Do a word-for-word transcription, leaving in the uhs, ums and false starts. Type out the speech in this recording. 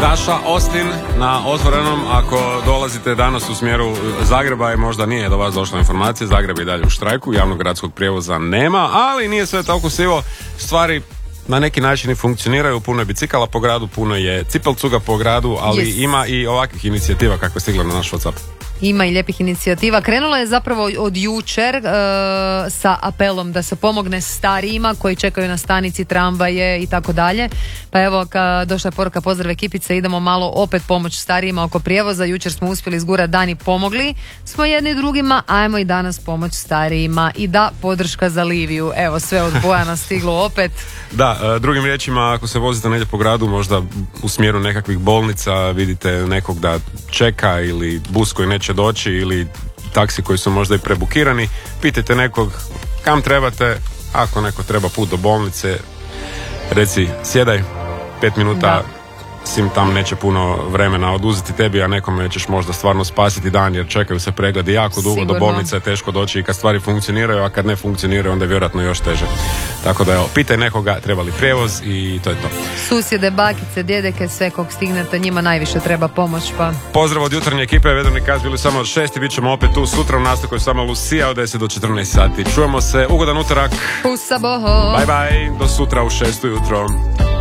Daša Austin na Otvorenom. Ako dolazite danas u smjeru Zagreba i možda nije do vas došla informacija, Zagreb je dalje u štrajku, javnog gradskog prijevoza nema, ali nije sve tako sivo. Stvari na neki način i funkcioniraju, puno je bicikala po gradu, puno je cipelcuga po gradu, ali yes. Ima i ovakvih inicijativa kako je stigla na naš WhatsApp. Ima i lijepih inicijativa. Krenulo je zapravo od jučer uh, sa apelom da se pomogne starijima koji čekaju na stanici, tramvaje i tako dalje. Pa evo, ka, došla je poruka, pozdrav ekipice, idemo malo opet pomoć starijima oko prijevoza. Jučer smo uspjeli izgurati dan i pomogli smo jedni drugima, ajmo i danas pomoć starijima. I da, podrška za Liviju. Evo, sve od Bojana stiglo opet. Da, drugim riječima, ako se vozite negdje po gradu, možda u smjeru nekakvih bolnica, vidite nekog da čeka ili bus koji neće doći ili taksi koji su možda i prebukirani, pitajte nekog kam trebate. Ako neko treba put do bolnice, reci sjedaj, pet minuta, da. Sim tam neće puno vremena oduzeti tebi, a nekome ćeš možda stvarno spasiti dan, jer čekaju se pregledi jako dugo. Sigurno. Do bolnice je teško doći i kad stvari funkcioniraju, a kad ne funkcioniraju onda je vjerojatno još teže. Tako da evo, pitaj nekoga treba li prijevoz i to je to. Susjede, bakice, djedeke, sve kog stignete, njima najviše treba pomoć. Pa pozdrav od jutarnje ekipe, Vedrni Kaz bili samo od šest i bit ćemo opet tu sutra u nastavku samo Lucija od deset do četrnaest sati. Čujemo se, ugodan utorak. Pusa boho. Bye bye, do sutra u šest ujutro.